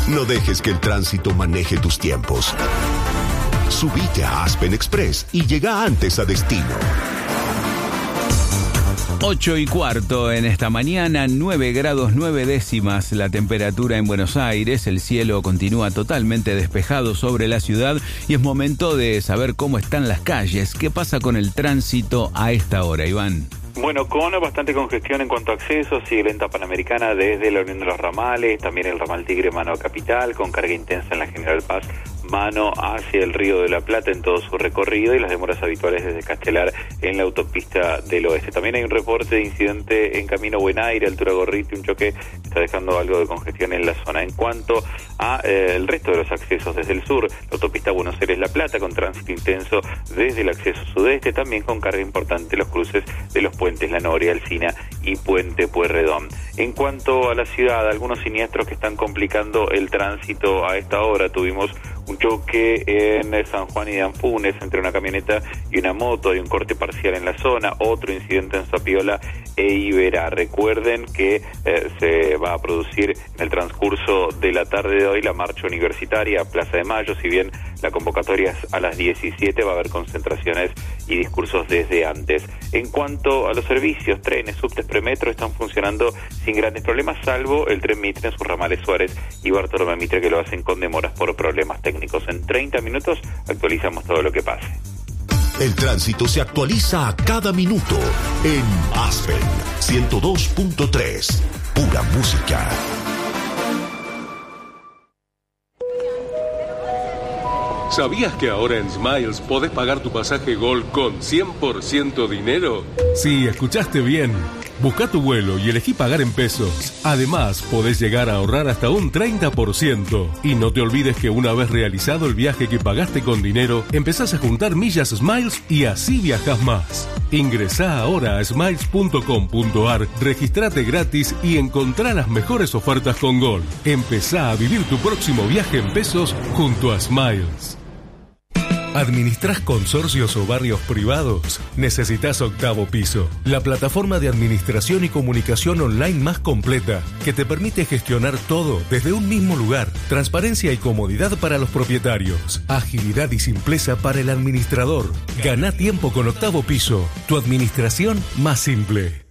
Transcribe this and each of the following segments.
No dejes que el tránsito maneje tus tiempos. Subite a Aspen Express y llega antes a destino. 8:15 en esta mañana, 9 grados 9 décimas la temperatura en Buenos Aires. El cielo continúa totalmente despejado sobre la ciudad y es momento de saber cómo están las calles. ¿Qué pasa con el tránsito a esta hora, Iván? Bueno, con bastante congestión en cuanto a acceso, sigue lenta Panamericana desde la Unión de los Ramales, también el ramal Tigre mano a Capital, con carga intensa en la General Paz, mano hacia el Río de la Plata en todo su recorrido y las demoras habituales desde Castelar en la autopista del oeste. También hay un reporte de incidente en Camino Buen Aire, altura Gorriti, un choque que está dejando algo de congestión en la zona. En cuanto a el resto de los accesos desde el sur, la autopista Buenos Aires-La Plata con tránsito intenso desde el acceso sudeste, también con carga importante los cruces de los puentes La Noria, Alsina y Puente Pueyrredón. En cuanto a la ciudad, algunos siniestros que están complicando el tránsito a esta hora. Tuvimos un choque en San Juan y de Anfunes entre una camioneta y una moto, hay un corte parcial en la zona, otro incidente en Zapiola e Iberá. Recuerden que se va a producir en el transcurso de la tarde de hoy la marcha universitaria a Plaza de Mayo. Si bien la convocatoria es a las 17, va a haber concentraciones y discursos desde antes. En cuanto a los servicios, trenes, subtes, premetro están funcionando sin grandes problemas, salvo el tren Mitre en sus ramales Suárez y Bartolomé Mitre, que lo hacen con demoras por problemas técnicos. En 30 minutos actualizamos todo lo que pase. El tránsito se actualiza a cada minuto en Aspen 102.3. Pura música. ¿Sabías que ahora en Smiles podés pagar tu pasaje Gol con 100% dinero? Sí, escuchaste bien. Busca tu vuelo y elegí pagar en pesos. Además, podés llegar a ahorrar hasta un 30%. Y no te olvides que una vez realizado el viaje que pagaste con dinero, empezás a juntar millas Smiles y así viajás más. Ingresá ahora a smiles.com.ar, registrate gratis y encontrá las mejores ofertas con Gol. Empezá a vivir tu próximo viaje en pesos junto a Smiles. ¿Administrás consorcios o barrios privados? Necesitas Octavo Piso, la plataforma de administración y comunicación online más completa, que te permite gestionar todo desde un mismo lugar. Transparencia y comodidad para los propietarios. Agilidad y simpleza para el administrador. Gana tiempo con Octavo Piso, tu administración más simple.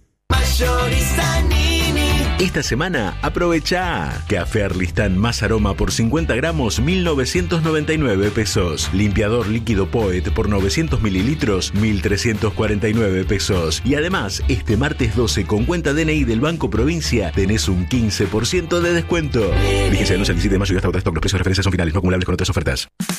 Esta semana aprovecha Café Arlistán más aroma por 50 gramos 1.999 pesos. Limpiador líquido Poet por 900 mililitros 1.349 pesos. Y además, este martes 12 con cuenta DNI del Banco Provincia tenés un 15% de descuento. Vigencia del 11 al 17 de mayo y hasta agotar stock. Los precios de referencia son finales, no acumulables con otras ofertas.